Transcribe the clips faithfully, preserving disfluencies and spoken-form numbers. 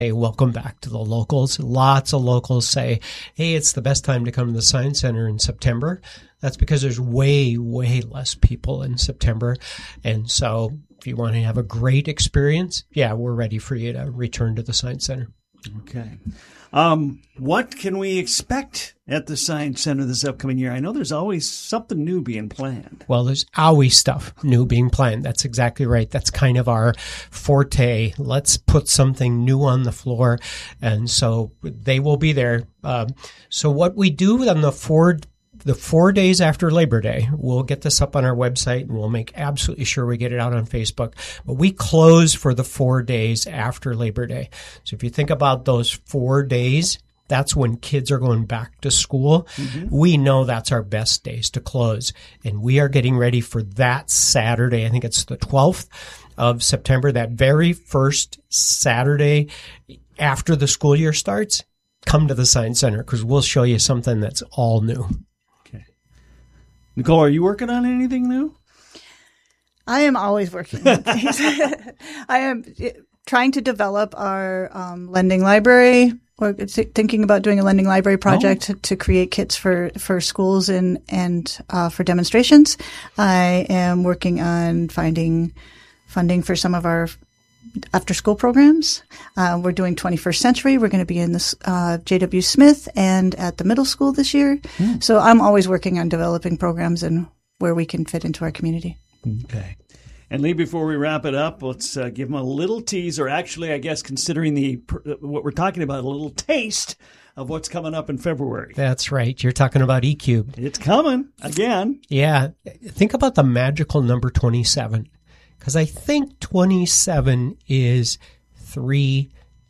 Hey, welcome back to the locals. Lots of locals say, hey, it's the best time to come to the Science Center in September. That's because there's way, way less people in September. And so if you want to have a great experience, yeah, we're ready for you to return to the Science Center. Okay. Um, what can we expect at the Science Center this upcoming year? I know there's always something new being planned. Well, there's always stuff new being planned. That's exactly right. That's kind of our forte. Let's put something new on the floor. And so they will be there. Um, so what we do on the four The four days after Labor Day, we'll get this up on our website and we'll make absolutely sure we get it out on Facebook. But we close for the four days after Labor Day. So if you think about those four days, that's when kids are going back to school. Mm-hmm. We know that's our best days to close. And we are getting ready for that Saturday. I think it's the twelfth of September, that very first Saturday after the school year starts. Come to the Science Center because we'll show you something that's all new. Nicole, are you working on anything new? I am always working on things. I am trying to develop our um, lending library. We're thinking about doing a lending library project oh. to, to create kits for, for schools and, and uh, for demonstrations. I am working on finding funding for some of our after-school programs. Uh, we're doing twenty-first century. We're going to be in this uh, J W Smith and at the middle school this year. Mm. So I'm always working on developing programs and where we can fit into our community. Okay. And Lee, before we wrap it up, let's uh, give them a little tease, or actually, I guess, considering the what we're talking about, a little taste of what's coming up in February. That's right. You're talking about eCubed. It's coming again. Yeah. Think about the magical number twenty-seven. Because I think twenty-seven is three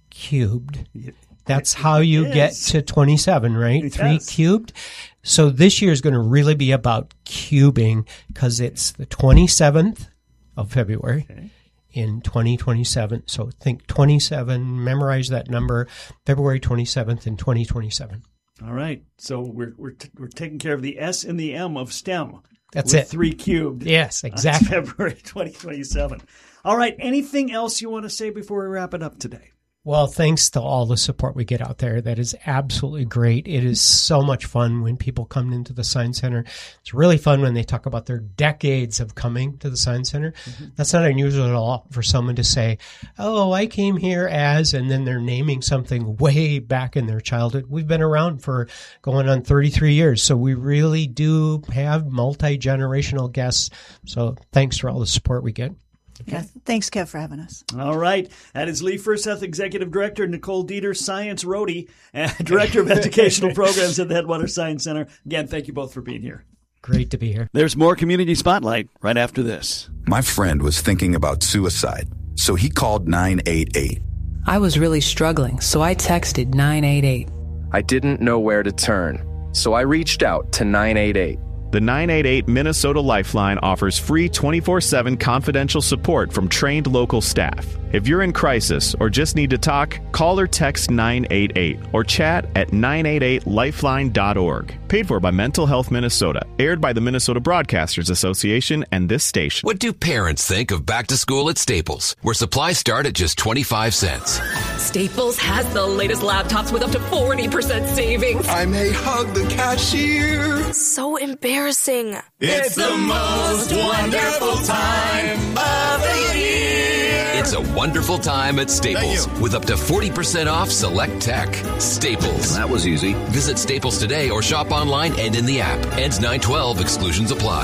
cubed. That's how you it get to twenty-seven, right? Yes. Three cubed. So this year is going to really be about cubing because it's the twenty-seventh of February okay. in twenty twenty-seven. So think twenty-seven, memorize that number, February twenty-seventh in twenty twenty-seven. All right. So we're we're t- we're taking care of the S and the M of STEM. That's with it. Three cubed. Yes, exactly. February twenty twenty-seven. All right. Anything else you want to say before we wrap it up today? Well, thanks to all the support we get out there. That is absolutely great. It is so much fun when people come into the Science Center. It's really fun when they talk about their decades of coming to the Science Center. Mm-hmm. That's not unusual at all for someone to say, oh, I came here as, and then they're naming something way back in their childhood. We've been around for going on thirty-three years. So we really do have multi-generational guests. So thanks for all the support we get. Okay. Yeah, thanks, Kev, for having us. All right. That is Lee Furseth, Executive Director, Nicole Dieter, Science Roadie, and Director of Educational Programs at the Headwater Science Center. Again, thank you both for being here. Great to be here. There's more Community Spotlight right after this. My friend was thinking about suicide, so he called nine eight eight. I was really struggling, so I texted nine eight eight. I didn't know where to turn, so I reached out to nine eight eight. The nine eight eight Minnesota Lifeline offers free twenty-four seven confidential support from trained local staff. If you're in crisis or just need to talk, call or text nine eight eight or chat at nine eight eight lifeline dot org. Paid for by Mental Health Minnesota. Aired by the Minnesota Broadcasters Association and this station. What do parents think of back to school at Staples, where supplies start at just twenty-five cents? Staples has the latest laptops with up to forty percent savings. I may hug the cashier. So embarrassing. It's the most wonderful time of the year. It's a wonderful time at Staples with up to forty percent off select tech. Staples. That was easy. Visit Staples today or shop online and in the app. Ends nine twelve. Exclusions apply.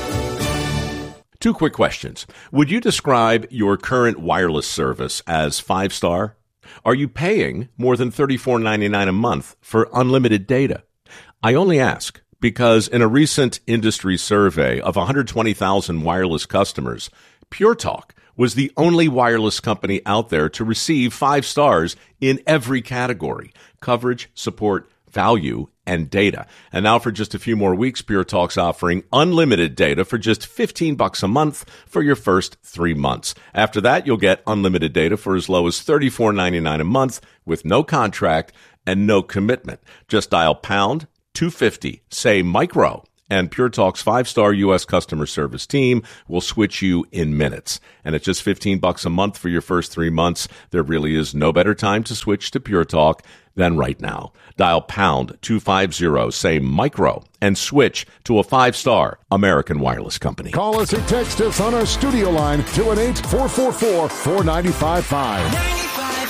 Two quick questions. Would you describe your current wireless service as five-star? Are you paying more than thirty-four ninety-nine a month for unlimited data? I only ask because in a recent industry survey of one hundred twenty thousand wireless customers, Pure Talk was the only wireless company out there to receive five stars in every category: coverage, support, value, and data. And now for just a few more weeks, Pure Talk's offering unlimited data for just fifteen bucks a month for your first three months. After that, you'll get unlimited data for as low as thirty-four ninety-nine a month with no contract and no commitment. Just dial pound two fifty, say micro, And Pure Talk's five-star U S customer service team will switch you in minutes. And at just fifteen bucks a month for your first three months, there really is no better time to switch to Pure Talk than right now. Dial pound two fifty, say micro, and switch to a five-star American Wireless company. Call us or text us on our studio line, two one eight, four four four, four nine five five.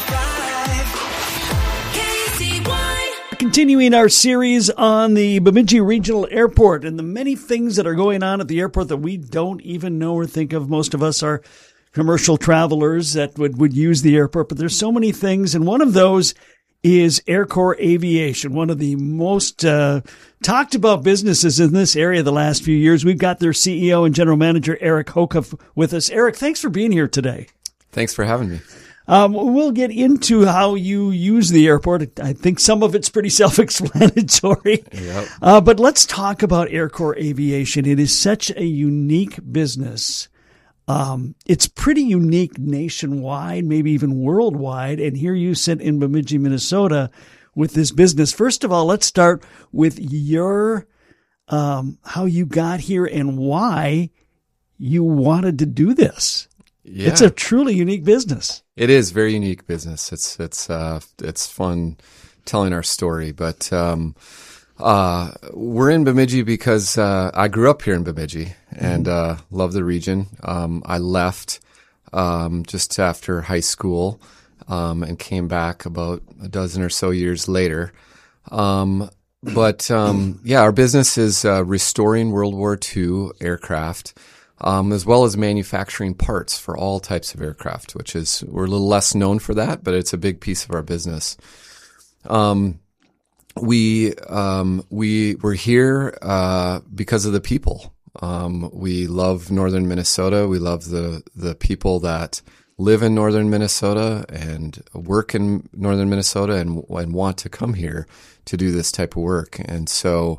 Continuing our series on the Bemidji Regional Airport and the many things that are going on at the airport that we don't even know or think of. Most of us are commercial travelers that would, would use the airport, but there's so many things. And one of those is Aircore Aviation, one of the most uh, talked about businesses in this area the last few years. We've got their C E O and General Manager, Eric Hocuff, with us. Eric, thanks for being here today. Thanks for having me. Um, we'll get into how you use the airport. I think some of it's pretty self-explanatory. Yep. Uh, but let's talk about Aircore Aviation. It is such a unique business. Um, it's pretty unique nationwide, maybe even worldwide. And here you sit in Bemidji, Minnesota with this business. First of all, let's start with your, um, how you got here and why you wanted to do this. Yeah. It's a truly unique business. It is very unique business. It's, it's, uh, it's fun telling our story, but, um, uh, we're in Bemidji because, uh, I grew up here in Bemidji and, uh, love the region. Um, I left, um, just after high school, um, and came back about a dozen or so years later. Um, but, um, yeah, our business is, uh, restoring World War Two aircraft. Um, as well as manufacturing parts for all types of aircraft, which is, we're a little less known for that, but it's a big piece of our business. Um, we, um, we, we're here, uh, because of the people. Um, we love northern Minnesota. We love the, the people that live in northern Minnesota and work in northern Minnesota and, and want to come here to do this type of work. And so,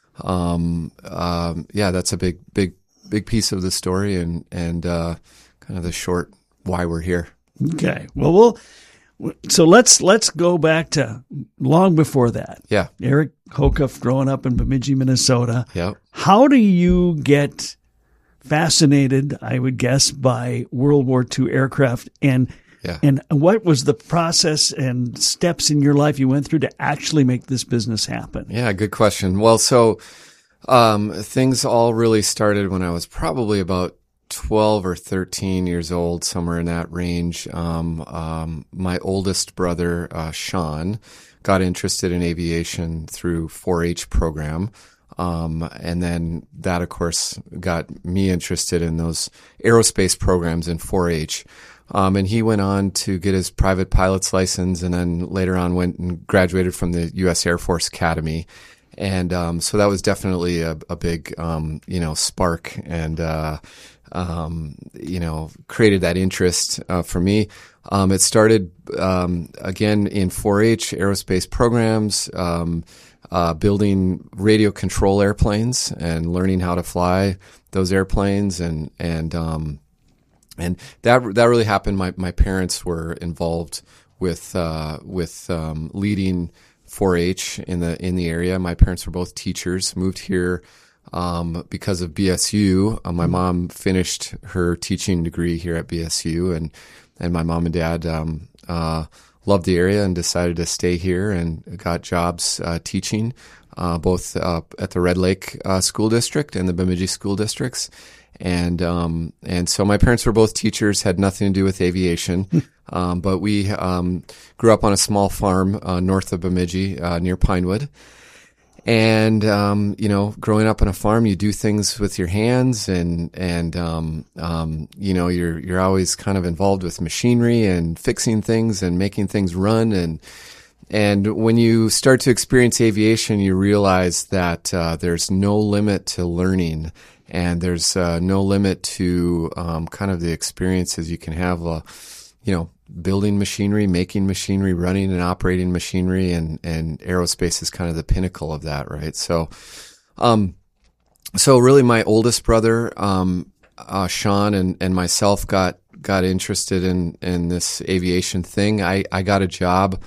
um, um, yeah, that's a big, big, big piece of the story and, and, uh, kind of the short why we're here. Okay. Well, we'll, so let's, let's go back to long before that. Yeah. Eric Hocuff growing up in Bemidji, Minnesota. Yep. How do you get fascinated, I would guess, by World War Two aircraft and, yeah. and what was the process and steps in your life you went through to actually make this business happen? Yeah. Good question. Well, so, Um, things all really started when I was probably about twelve or thirteen years old, somewhere in that range. Um, um, my oldest brother, uh, Sean, got interested in aviation through four H program. Um, and then that, of course, got me interested in those aerospace programs in four H. Um, and he went on to get his private pilot's license and then later on went and graduated from the U S Air Force Academy. And, um, so that was definitely a, a big, um, you know, spark and, uh, um, you know, created that interest, uh, for me. Um, it started, um, again in four H aerospace programs, um, uh, building radio control airplanes and learning how to fly those airplanes. And, and, um, and that, that really happened. My, my parents were involved with, uh, with, um, leading four H in the, in the area. My parents were both teachers, moved here, um, because of B S U. Uh, my mom finished her teaching degree here at B S U and, and my mom and dad, um, uh, loved the area and decided to stay here and got jobs, uh, teaching, uh, both, uh, at the Red Lake, uh, school district and the Bemidji school districts. And, um, and so my parents were both teachers, had nothing to do with aviation. Um, but we, um, grew up on a small farm, uh, north of Bemidji, uh, near Pinewood. And, um, you know, growing up on a farm, you do things with your hands and, and, um, um, you know, you're, you're always kind of involved with machinery and fixing things and making things run. And, and when you start to experience aviation, you realize that, uh, there's no limit to learning. And there's, uh, no limit to, um, kind of the experiences you can have, uh, you know, building machinery, making machinery, running and operating machinery, and, and aerospace is kind of the pinnacle of that, right? So, um, so really my oldest brother, um, uh, Sean and, and myself got, got interested in, in this aviation thing. I, I got a job,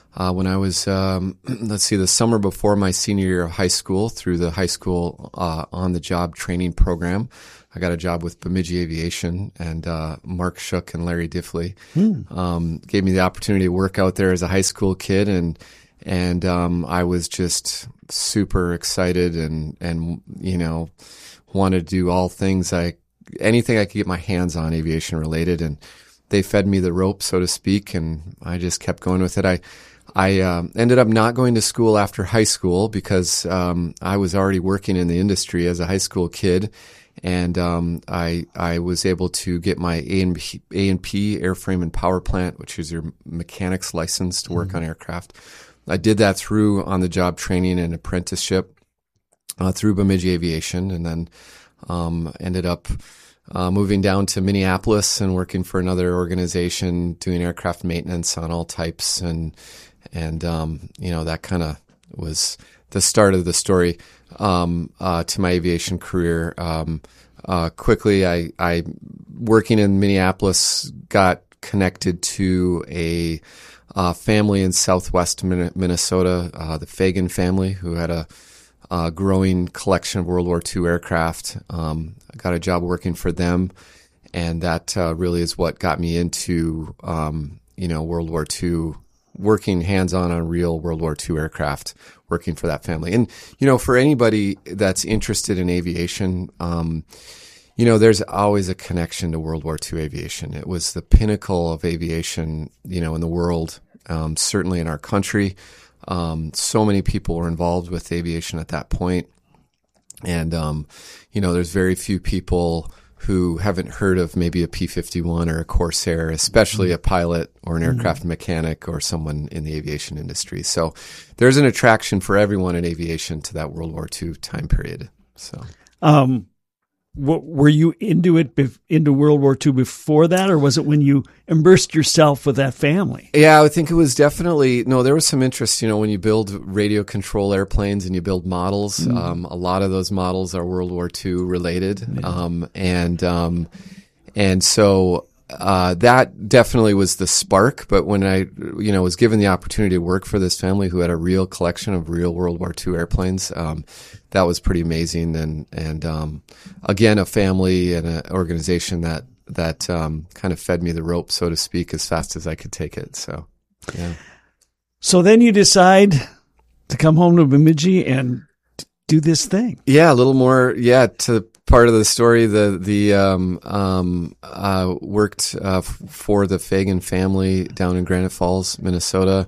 uh, when I was, um, let's see, the summer before my senior year of high school, through the high school uh, on-the-job training program, I got a job with Bemidji Aviation, and uh, Mark Shook and Larry Diffley hmm. um, gave me the opportunity to work out there as a high school kid, and and um, I was just super excited and and you know wanted to do all things I anything I could get my hands on aviation related, and they fed me the rope, so to speak, and I just kept going with it. I I um, ended up not going to school after high school because um, I was already working in the industry as a high school kid. And um, I I was able to get my A and P, A and P airframe and power plant, which is your mechanic's license to work mm-hmm. on aircraft. I did that through on-the-job training and apprenticeship uh, through Bemidji Aviation, and then um, ended up uh, moving down to Minneapolis and working for another organization doing aircraft maintenance on all types, and and um, you know that kind of was the start of the story. Um, uh, to my aviation career. Um, uh, quickly, I, I, working in Minneapolis, got connected to a, uh, family in southwest Minnesota, uh, the Fagan family, who had a, a growing collection of World War Two aircraft. Um, I got a job working for them, and that, uh, really is what got me into, um, you know, World War Two, working hands-on on real World War Two aircraft, working for that family. And, you know, for anybody that's interested in aviation, um, you know, there's always a connection to World War Two aviation. It was the pinnacle of aviation, you know, in the world, um, certainly in our country. Um, so many people were involved with aviation at that point. And, um, you know, there's very few people who haven't heard of maybe a P fifty-one or a Corsair, especially a pilot or an aircraft mm-hmm. mechanic or someone in the aviation industry. So there's an attraction for everyone in aviation to that World War Two time period. So, um, what, were you into it, bef- into World War Two before that, or was it when you immersed yourself with that family? Yeah, I think it was definitely, no, there was some interest, you know, when you build radio control airplanes and you build models, mm-hmm. um, a lot of those models are World War Two related. Yeah. Um, and, um, and so, uh, that definitely was the spark. But when I, you know, was given the opportunity to work for this family who had a real collection of real World War Two airplanes, um, that was pretty amazing. And, and, um, again, a family and an organization that, that, um, kind of fed me the rope, so to speak, as fast as I could take it. So, yeah. So then you decide to come home to Bemidji and do this thing. Yeah, a little more, yeah, to part of the story, the, the, um, um, uh, worked, uh, f- for the Fagan family down in Granite Falls, Minnesota,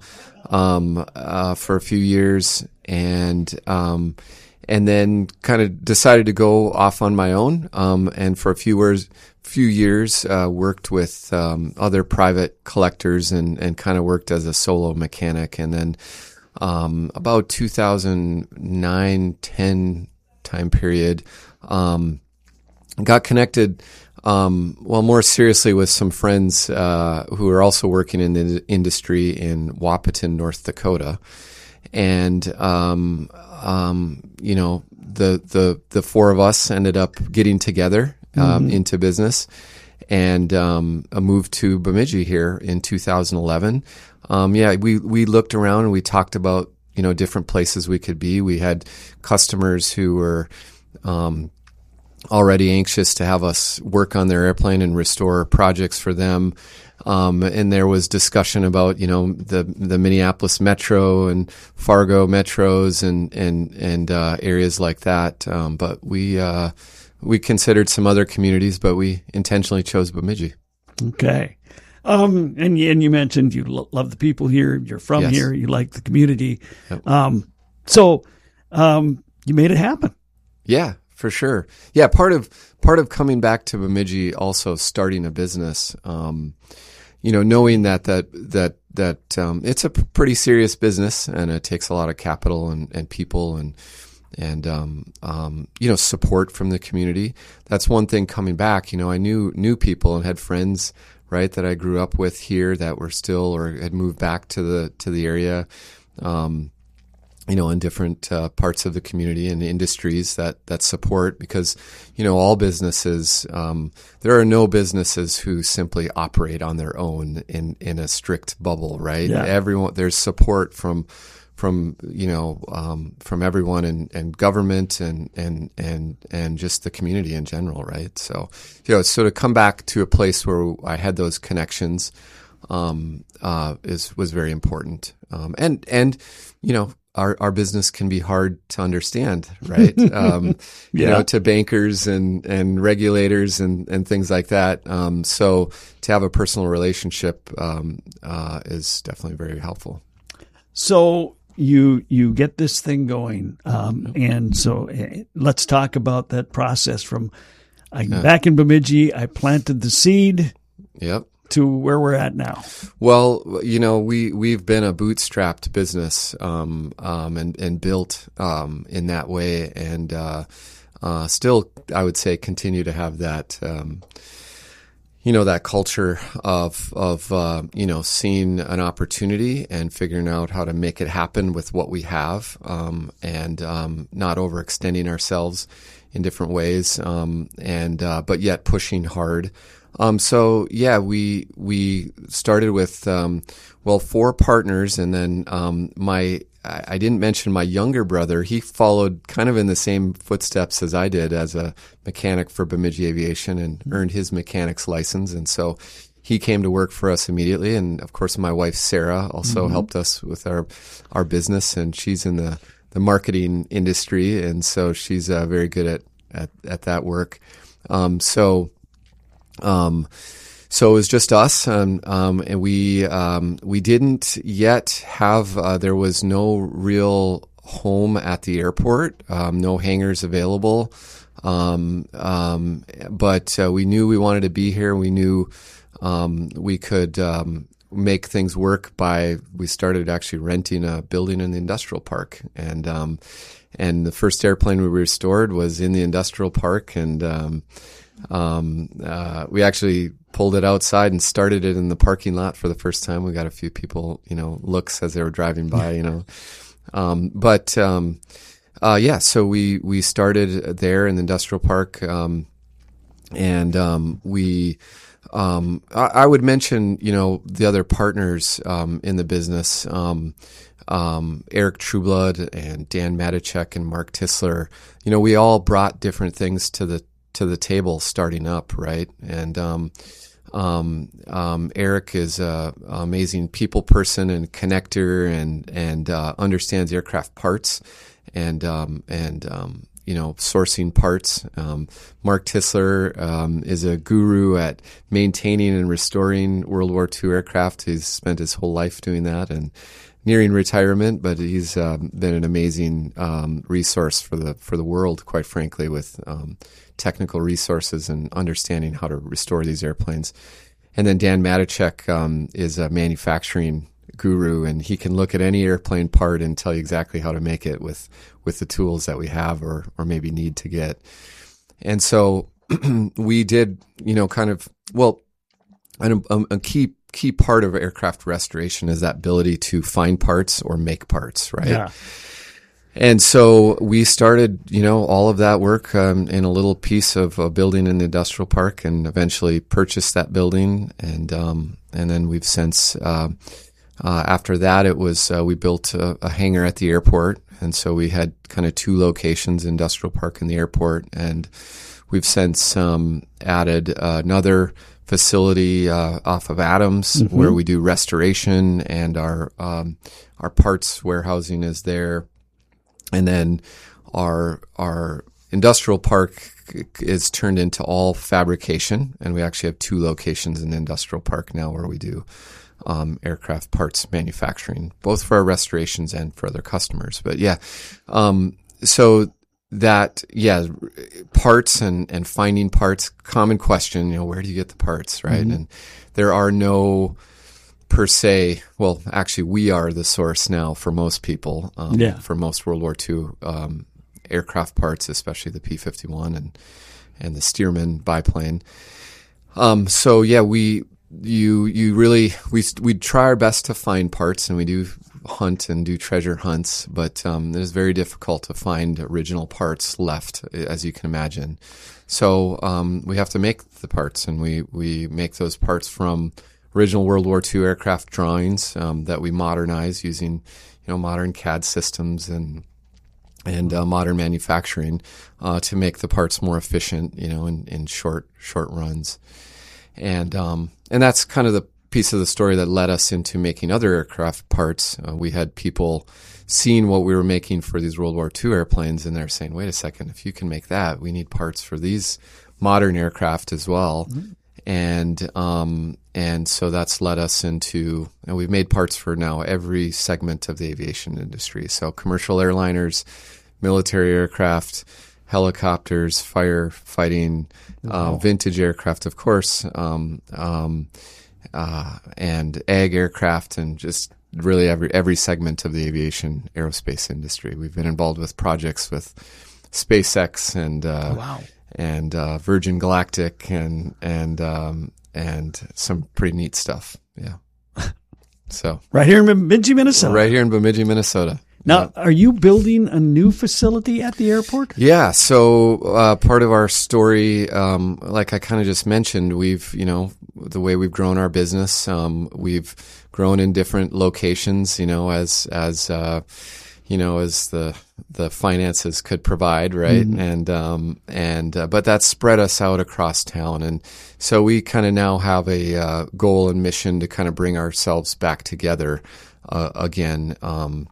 um, uh, for a few years, and, um, and then kind of decided to go off on my own, um, and for a few years, few years, uh, worked with, um, other private collectors and, and kind of worked as a solo mechanic. And then, um, about two thousand nine, ten time period, um, got connected, um, well, more seriously with some friends, uh, who are also working in the industry in Wahpeton, North Dakota. And, um, um, you know, the, the, the four of us ended up getting together, um, mm-hmm. into business, and, um, a move to Bemidji here in two thousand eleven. Um, yeah, we, we looked around and we talked about, you know, different places we could be. We had customers who were, um, already anxious to have us work on their airplane and restore projects for them. Um, and there was discussion about, you know, the, the Minneapolis Metro and Fargo metros and, and, and, uh, areas like that. Um, but we, uh, we considered some other communities, but we intentionally chose Bemidji. Okay. Um, and, and you mentioned you lo- love the people here. You're from yes. here. You like the community. Yep. Um, so, um, you made it happen. Yeah, for sure. Yeah. Part of, part of coming back to Bemidji, also starting a business, um, you know, knowing that, that, that, that, um, it's a p- pretty serious business and it takes a lot of capital and, and people and, and, um, um, you know, support from the community. That's one thing coming back. You know, I knew, knew people and had friends, right, that I grew up with here that were still or had moved back to the, to the area. Um, you know, in different uh, parts of the community and industries that, that support, because, you know, all businesses, um, there are no businesses who simply operate on their own in, in a strict bubble, right? Yeah. Everyone, there's support from, from, you know, um, from everyone and, and government and, and, and, and just the community in general, right? So, you know, so to come back to a place where I had those connections, um, uh, is, was very important. Um, and, and, you know, Our our business can be hard to understand, right? Um, you Yeah. know, to bankers and, and regulators and, and things like that. Um, so to have a personal relationship um, uh, is definitely very helpful. So you you get this thing going, um, and so uh, let's talk about that process from I, Yeah. back in Bemidji. I planted the seed. Yep. To where we're at now. Well, you know, we, we've been a bootstrapped business, um, um, and, and built, um, in that way. And, uh, uh, still, I would say continue to have that, um, you know, that culture of, of, uh, you know, seeing an opportunity and figuring out how to make it happen with what we have, um, and, um, not overextending ourselves in different ways, um, and, uh, but yet pushing hard. Um, so yeah, we, we started with, um, well, four partners, and then, um, my, I, I didn't mention my younger brother. He followed kind of in the same footsteps as I did as a mechanic for Bemidji Aviation and mm-hmm. earned his mechanic's license. And so he came to work for us immediately. And of course, my wife, Sarah, also mm-hmm. helped us with our, our business, and she's in the, the marketing industry. And so she's, uh, very good at, at, at that work. Um, so, Um, so it was just us, and, um, and we, um, we didn't yet have, uh, there was no real home at the airport, um, no hangars available. Um, um, but, uh, we knew we wanted to be here. We knew, um, we could, um, make things work by, we started actually renting a building in the industrial park. And, um, and the first airplane we restored was in the industrial park. And, um, Um, uh, we actually pulled it outside and started it in the parking lot for the first time. We got a few people, you know, looks as they were driving by, you know. Um, but, um, uh, yeah, so we, we started there in the industrial park. Um, and, um, we, um, I, I would mention, you know, the other partners, um, in the business, um, um, Eric Trueblood and Dan Matichek and Mark Tisler. You know, we all brought different things to the to the table starting up, right? And um, um, um, Eric is a amazing people person and connector, and and uh, understands aircraft parts and um, and um, you know, sourcing parts. Um, Mark Tisler um, is a guru at maintaining and restoring World War Two aircraft. He's spent his whole life doing that and nearing retirement, but he's um, been an amazing um, resource for the for the world, quite frankly, with um, technical resources and understanding how to restore these airplanes. And then Dan Matichek um, is a manufacturing guru, and he can look at any airplane part and tell you exactly how to make it with with the tools that we have or or maybe need to get. And so we did, you know, kind of, well, a, a key key part of aircraft restoration is that ability to find parts or make parts, right? Yeah. And so we started, you know, all of that work um, in a little piece of a building in the industrial park, and eventually purchased that building. And um, and then we've since, uh, uh, after that, it was uh, we built a, a hangar at the airport, and so we had kind of two locations: industrial park and the airport. And we've since um, added uh, another facility uh, off of Adams, mm-hmm. where we do restoration, and our um, our parts warehousing is there. And then our our industrial park is turned into all fabrication, and we actually have two locations in the industrial park now where we do um, aircraft parts manufacturing, both for our restorations and for other customers. But yeah, um, so that yeah, parts and and finding parts, common question, you know, where do you get the parts, right? Mm-hmm. And there are no per se, well, actually, we are the source now for most people, um, yeah. for most World War Two um, aircraft parts, especially the P fifty-one and and the Stearman biplane. Um, so yeah, we you you really we we try our best to find parts, and we do hunt and do treasure hunts, but um, it is very difficult to find original parts left, as you can imagine. So um, we have to make the parts, and we, we make those parts from original World War Two aircraft drawings um, that we modernize using, you know, modern C A D systems and and uh, modern manufacturing uh, to make the parts more efficient, you know, in, in short short runs. And um, and that's kind of the piece of the story that led us into making other aircraft parts. Uh, we had people seeing what we were making for these World War Two airplanes, and they're saying, wait a second, if you can make that, we need parts for these modern aircraft as well. Mm-hmm. And um, and so that's led us into, and we've made parts for now every segment of the aviation industry. So commercial airliners, military aircraft, helicopters, firefighting, wow. uh, vintage aircraft, of course, um, um, uh, and ag aircraft, and just really every every segment of the aviation aerospace industry. We've been involved with projects with SpaceX and uh, wow. and uh, Virgin Galactic and and um, and some pretty neat stuff. Yeah. So right here in Bemidji, Minnesota. Right here in Bemidji, Minnesota. Now, yeah. Are you building a new facility at the airport? Yeah. So uh, part of our story, um, like I kind of just mentioned, we've you know the way we've grown our business, um, we've grown in different locations. You know, as as uh, you know, as the the finances could provide, right? Mm-hmm. And um, and uh, but that's spread us out across town, and so we kind of now have a uh, goal and mission to kind of bring ourselves back together uh, again, um,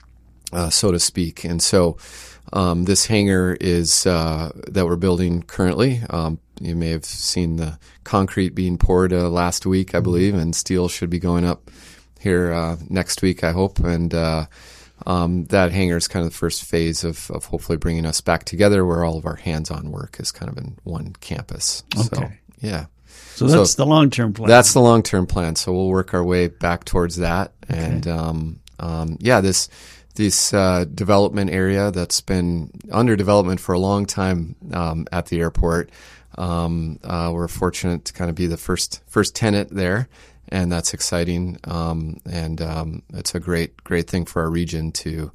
uh, so to speak. And so um, this hangar is uh, that we're building currently. Um, you may have seen the concrete being poured uh, last week, I believe, and steel should be going up here uh, next week, I hope, and. Uh, Um, that hangar is kind of the first phase of, of hopefully bringing us back together, where all of our hands-on work is kind of in one campus. Okay. So, yeah. So that's so the long-term plan. That's the long-term plan. So we'll work our way back towards that. Okay. And, um, um, yeah, this, this, uh, development area that's been under development for a long time, um, at the airport. Um, uh, we're fortunate to kind of be the first, first tenant there. And that's exciting, um, and um, it's a great, great thing for our region to,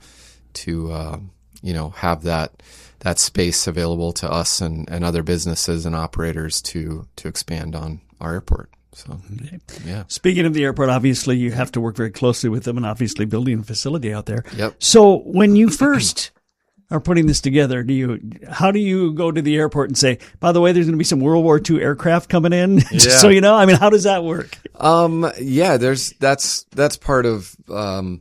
to uh, you know, have that that space available to us and, and other businesses and operators to to expand on our airport. So, okay. yeah. Speaking of the airport, obviously you have to work very closely with them, and obviously building a facility out there. Yep. So when you first are putting this together, do you? How do you go to the airport and say, by the way, there's going to be some World War Two aircraft coming in? Just yeah. so you know, I mean, how does that work? Um, yeah, there's that's that's part of um,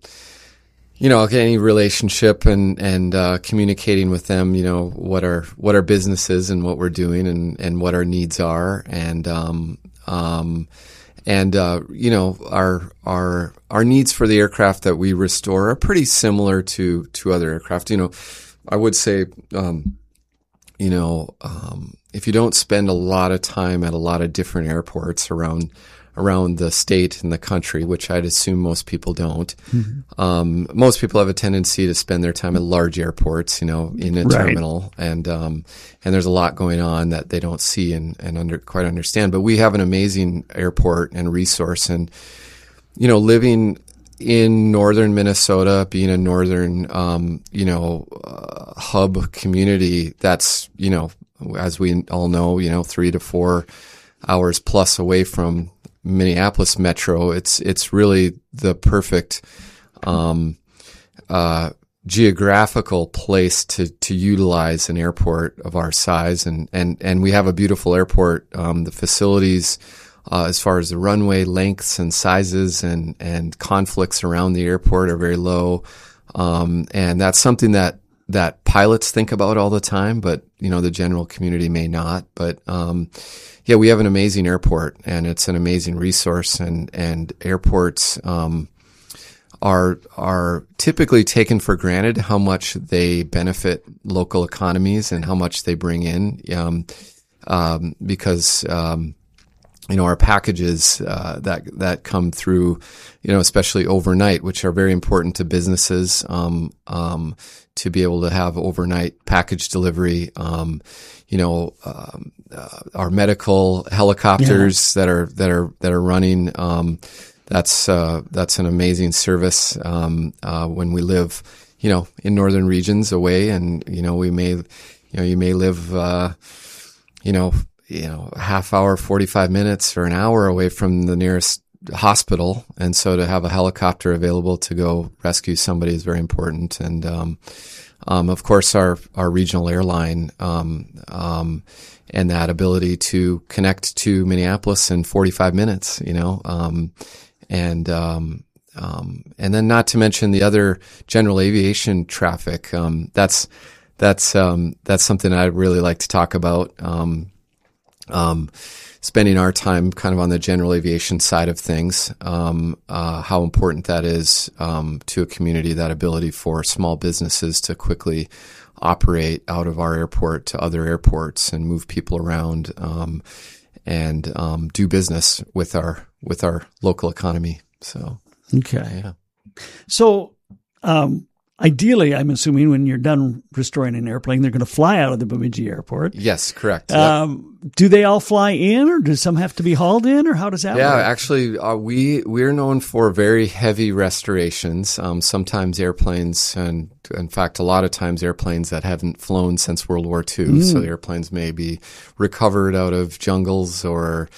you know, any relationship and and uh, communicating with them. You know, what our what our business is and what we're doing and and what our needs are, and um um and uh, you know, our our our needs for the aircraft that we restore are pretty similar to to other aircraft. You know. I would say, um, you know, um, if you don't spend a lot of time at a lot of different airports around around the state and the country, which I'd assume most people don't, mm-hmm. um, most people have a tendency to spend their time at large airports, you know, in a right. terminal, and um, and there's a lot going on that they don't see and, and under, quite understand. But we have an amazing airport and resource, and you know, living in northern Minnesota, being a northern, um, you know, uh, hub community, that's, you know, as we all know, you know, three to four hours plus away from Minneapolis Metro. It's, it's really the perfect, um, uh, geographical place to, to utilize an airport of our size. And, and, and we have a beautiful airport. Um, the facilities, Uh, as far as the runway lengths and sizes and, and conflicts around the airport are very low. Um, and that's something that, that pilots think about all the time, but, you know, the general community may not. But, um, yeah, we have an amazing airport, and it's an amazing resource, and, and airports, um, are, are typically taken for granted how much they benefit local economies and how much they bring in, um, um, because, um, you know, our packages, uh, that, that come through, you know, especially overnight, which are very important to businesses, um, um, to be able to have overnight package delivery, um, you know, um, uh, our medical helicopters yeah. that are, that are, that are running, um, that's uh, that's an amazing service um, uh, when we live, you know, in northern regions away, and you know we may, you know, you may live, uh, you know, you know, a half hour, forty-five minutes, or an hour away from the nearest hospital, and so to have a helicopter available to go rescue somebody is very important. And um, um, of course, our our regional airline um, um, and that ability to connect to Minneapolis in forty-five minutes, you know, um, and um, um, and then not to mention the other general aviation traffic. Um, that's that's um, that's something I'd really like to talk about. Um, um, spending our time kind of on the general aviation side of things, um, uh, how important that is um, to a community, that ability for small businesses to quickly operate out of our airport to other airports and move people around um, and um, do business with our with our local economy. So, okay. Yeah. So, um, ideally, I'm assuming when you're done restoring an airplane, they're going to fly out of the Bemidji Airport. Yes, correct. Um, yep. Do they all fly in, or do some have to be hauled in, or how does that yeah, work? Yeah, actually, uh, we we're known for very heavy restorations. Um, sometimes airplanes, and in fact, a lot of times airplanes that haven't flown since World War Two. Mm. So the airplanes may be recovered out of jungles or.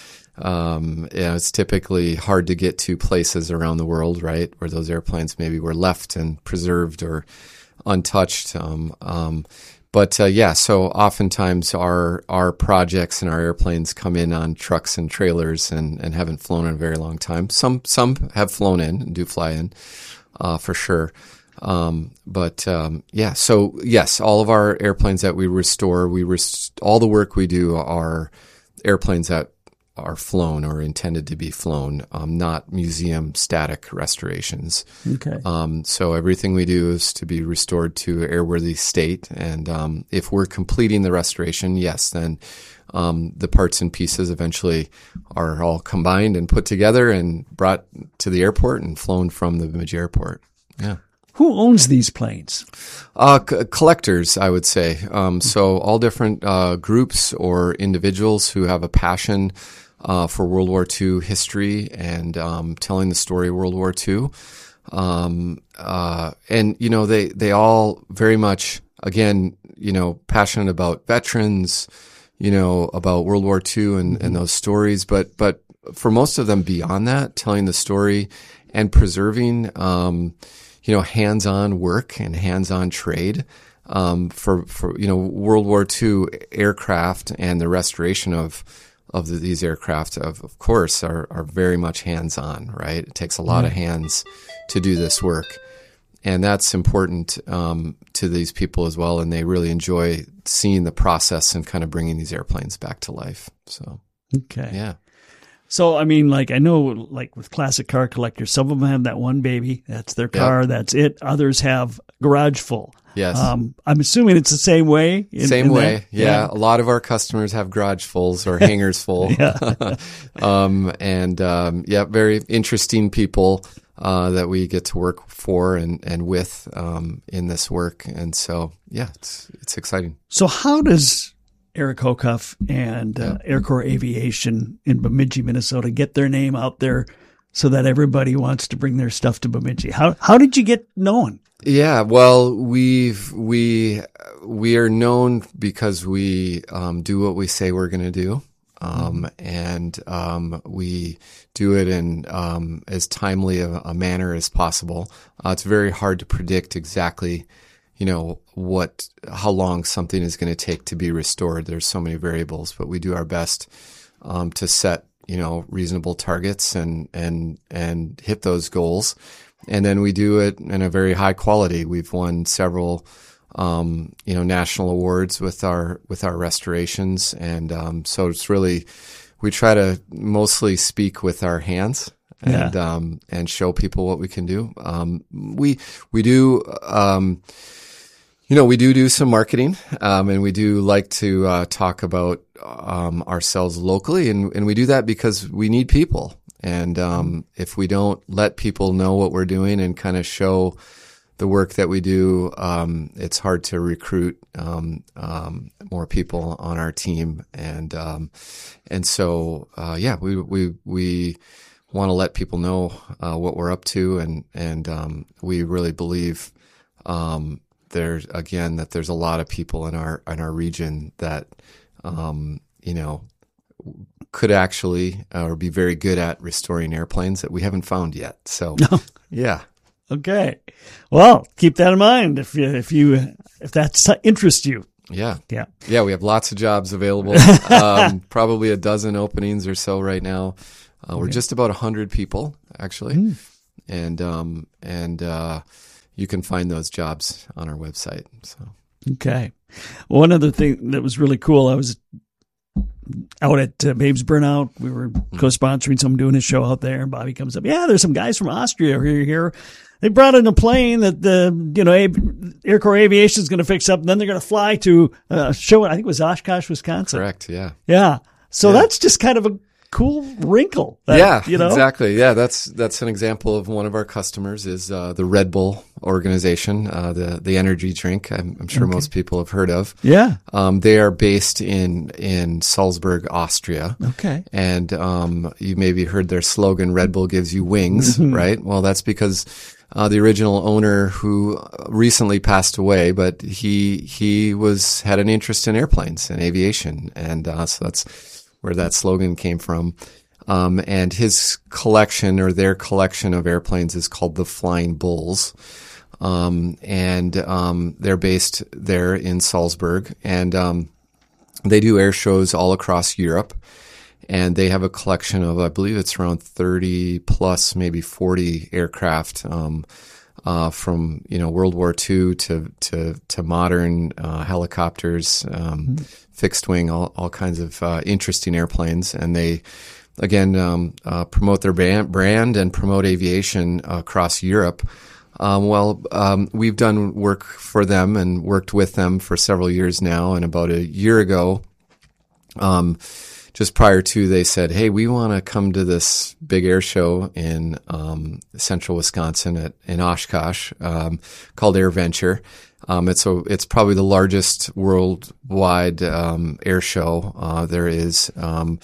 Um, yeah, it's typically hard to get to places around the world, right, where those airplanes maybe were left and preserved or untouched. Um, um, but uh, yeah, so oftentimes our our projects and our airplanes come in on trucks and trailers and, and haven't flown in a very long time. Some some have flown in and do fly in, uh, for sure. Um, but um, yeah, so yes, all of our airplanes that we restore, we rest- all the work we do are airplanes that are flown or intended to be flown, um, not museum static restorations. Okay. Um, so everything we do is to be restored to airworthy state. And um, if we're completing the restoration, yes, then um, the parts and pieces eventually are all combined and put together and brought to the airport and flown from the Bemidji Airport. Yeah. Who owns these planes? Uh, c- collectors, I would say. Um, so all different uh, groups or individuals who have a passion uh, for World War Two history and um, telling the story of World War Two. Um, uh, and, you know, they, they all very much, again, you know, passionate about veterans, you know, about World War Two and, mm-hmm. and those stories. But, but for most of them beyond that, telling the story and preserving, um, you know, hands-on work and hands-on trade, um, for, for, you know, World War Two aircraft and the restoration of, of the, these aircraft, of, of course, are, are very much hands-on, right? It takes a lot mm. of hands to do this work. And that's important, um, to these people as well. And they really enjoy seeing the process and kind of bringing these airplanes back to life. So, okay. Yeah. So, I mean, like, I know, like, with classic car collectors, some of them have that one baby. That's their car. Yep. That's it. Others have garage full. Yes. Um, I'm assuming it's the same way. In, same in way. Yeah. yeah. A lot of our customers have garage fulls or hangars full. yeah. um, and, um, yeah, very interesting people, uh, that we get to work for and, and with, um, in this work. And so, yeah, it's, it's exciting. So how does Eric Hocuff and uh, yeah. Aircorps Aviation in Bemidji, Minnesota get their name out there so that everybody wants to bring their stuff to Bemidji? How how did you get known? Yeah, well, we've we we are known because we um, do what we say we're going to do, um, and um, we do it in um, as timely a, a manner as possible. Uh, it's very hard to predict exactly, you know, what how long something is going to take to be restored. There's so many variables, but we do our best um, to set, you know, reasonable targets and and and hit those goals. And then we do it in a very high quality. We've won several, um, you know, national awards with our with our restorations, and um, so it's really we try to mostly speak with our hands and yeah. um, and show people what we can do. Um, we we do. Um, You know, we do do some marketing, um, and we do like to uh, talk about um, ourselves locally, and, and we do that because we need people. And um, if we don't let people know what we're doing and kind of show the work that we do, um, it's hard to recruit um, um, more people on our team. And um, and so, uh, yeah, we we we want to let people know uh, what we're up to, and and um, we really believe um, there's again that there's a lot of people in our in our region that um, you know could actually uh, or be very good at restoring airplanes that we haven't found yet. So yeah. Okay. Well, keep that in mind if you, if you if that interests you. Yeah. Yeah. Yeah, we have lots of jobs available. um, probably a dozen openings or so right now. Uh, we're okay. just about one hundred people, actually. Mm. And um, and uh, you can find those jobs on our website. So Okay. Well, one other thing that was really cool, I was out at uh, Babes Burnout. We were mm. co-sponsoring someone doing a show out there, and Bobby comes up, yeah, there's some guys from Austria who are here. They brought in a plane that the, you know, Air Corps Aviation is going to fix up, and then they're going to fly to a show, I think it was Oshkosh, Wisconsin. Correct, yeah. Yeah. So yeah. that's just kind of a cool wrinkle. That, yeah, you know? exactly. Yeah, that's that's an example of one of our customers is uh, the Red Bull organization, uh, the the energy drink. I'm, I'm sure okay. most people have heard of. Yeah, um, they are based in in Salzburg, Austria. Okay, and um, you maybe heard their slogan, "Red Bull gives you wings," mm-hmm. right? Well, that's because uh, the original owner, who recently passed away, but he he was had an interest in airplanes and aviation, and uh, so that's where that slogan came from. Um, and his collection or their collection of airplanes is called the Flying Bulls. Um, and, um, they're based there in Salzburg, and, um, they do air shows all across Europe, and they have a collection of, I believe it's around thirty plus, maybe forty aircraft, um, uh, from, you know, World War Two to, to, to modern, uh, helicopters, um, mm-hmm. fixed wing, all, all kinds of, uh, interesting airplanes. And they, again, um, uh, promote their brand, brand and promote aviation uh, across Europe. Um, well, um, we've done work for them and worked with them for several years now. And about a year ago, um, just prior to, they said, hey, we want to come to this big air show in, um, central Wisconsin at, in Oshkosh, um, called AirVenture. Um, it's a, it's probably the largest worldwide, um, air show, uh, there is. Um,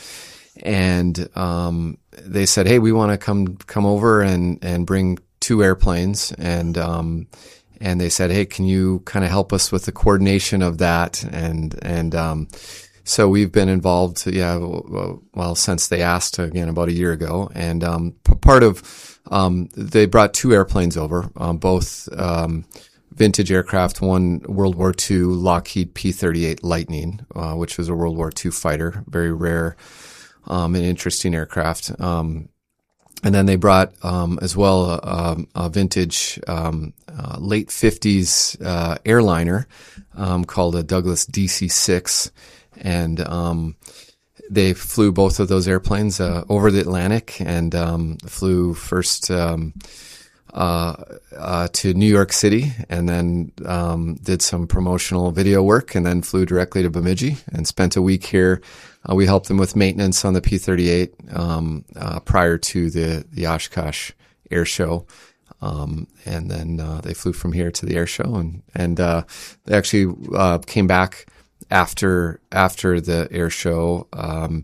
and, um, they said, hey, we want to come, come over and, and bring two airplanes. And, um, and they said, hey, can you kind of help us with the coordination of that? And, and, um, so we've been involved, yeah, well, since they asked again about a year ago. And, um, part of, um, they brought two airplanes over, um, both, um, vintage aircraft, one World War Two Lockheed P thirty-eight Lightning, uh, which was a World War Two fighter, very rare, um, and interesting aircraft. Um, and then they brought, um, as well, a, a vintage, um, uh, late fifties, uh, airliner, um, called a Douglas D C six. And, um, they flew both of those airplanes, uh, over the Atlantic, and, um, flew first, um, uh, uh, to New York City, and then, um, did some promotional video work, and then flew directly to Bemidji and spent a week here. Uh, we helped them with maintenance on the P thirty-eight, um, uh, prior to the, the Oshkosh Air Show. Um, and then, uh, they flew from here to the air show, and, and, uh, they actually, uh, came back after, after the air show, um,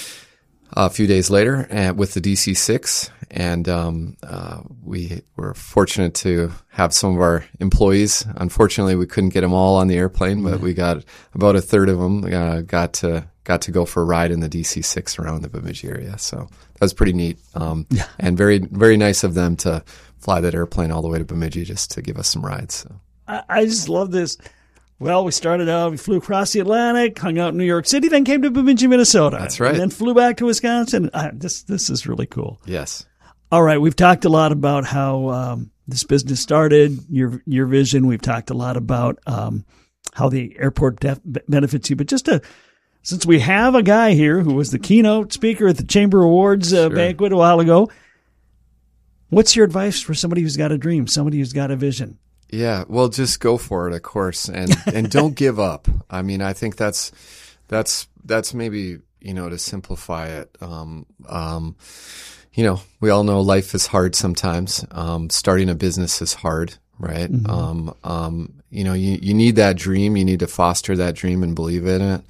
a few days later, and with the D C six. And, um, uh, we were fortunate to have some of our employees. Unfortunately, we couldn't get them all on the airplane, but we got about a third of them, uh, got to, got to go for a ride in the D C six around the Bemidji area. So that was pretty neat. Um, yeah. and very, very nice of them to fly that airplane all the way to Bemidji just to give us some rides. So I, I just love this. Well, we started out, we flew across the Atlantic, hung out in New York City, then came to Bemidji, Minnesota. That's right. And then flew back to Wisconsin. I, this, this is really cool. Yes. All right. We've talked a lot about how, um, this business started, your, your vision. We've talked a lot about, um, how the airport def- benefits you, but just to, since we have a guy here who was the keynote speaker at the Chamber Awards uh, sure. banquet a while ago, what's your advice for somebody who's got a dream, somebody who's got a vision? Yeah, well, just go for it, of course, and and don't give up. I mean, I think that's that's that's maybe, you know, to simplify it. Um, um, you know, we all know life is hard sometimes. Um, starting a business is hard, right? Mm-hmm. Um, um, you know, you you need that dream. You need to foster that dream and believe in it.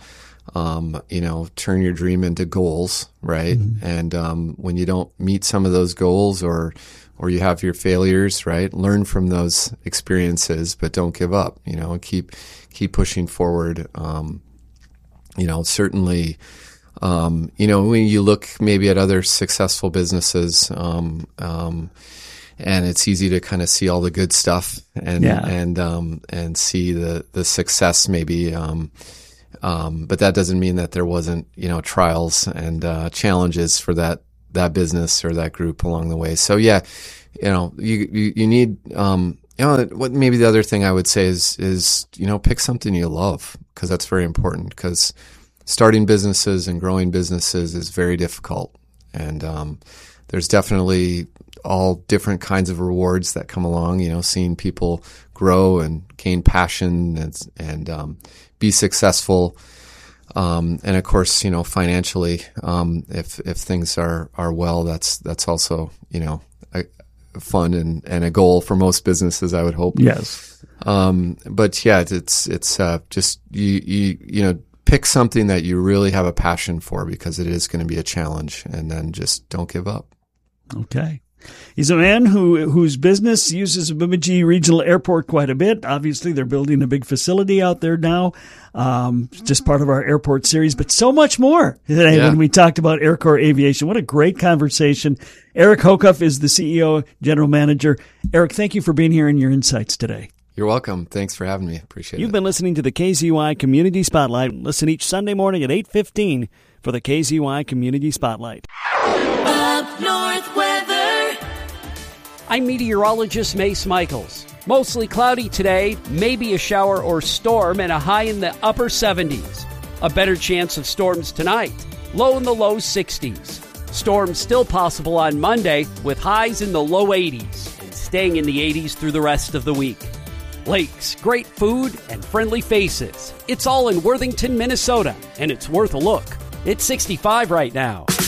um, you know, turn your dream into goals, right? Mm-hmm. And um, when you don't meet some of those goals, or or you have your failures, right? Learn from those experiences, but don't give up. You know, and keep keep pushing forward. Um, you know, certainly. Um, you know, when you look maybe at other successful businesses, um, um, and it's easy to kind of see all the good stuff and, yeah. and, um, and see the, the success maybe. Um, um, but that doesn't mean that there wasn't, you know, trials and, uh, challenges for that, that business or that group along the way. So yeah, you know, you, you, you need, um, you know, what maybe the other thing I would say is, is, you know, pick something you love, because that's very important, because starting businesses and growing businesses is very difficult. And um, there's definitely all different kinds of rewards that come along, you know, seeing people grow and gain passion and, and um, be successful. Um, and of course, you know, financially, um, if, if things are, are well, that's, that's also, you know, a, fun and, and a goal for most businesses, I would hope. Yes. Um, but yeah, it's, it's, uh, just, you, you, you know, pick something that you really have a passion for, because it is going to be a challenge, and then just don't give up. Okay. He's a man who whose business uses Bemidji Regional Airport quite a bit. Obviously, they're building a big facility out there now, um, just part of our airport series, but so much more today yeah. when we talked about Aircore Aviation. What a great conversation. Eric Hocuff is the C E O, General Manager. Eric, thank you for being here and your insights today. You're welcome. Thanks for having me. Appreciate You've it. You've been listening to the K Z Y Community Spotlight. Listen each Sunday morning at eight fifteen for the K Z Y Community Spotlight. Up North weather. I'm meteorologist Mace Michaels. Mostly cloudy today, maybe a shower or storm, and a high in the upper seventies. A better chance of storms tonight, low in the low sixties. Storms still possible on Monday with highs in the low eighties and staying in the eighties through the rest of the week. Lakes, great food, and friendly faces. It's all in Worthington, Minnesota, and it's worth a look. It's sixty-five right now.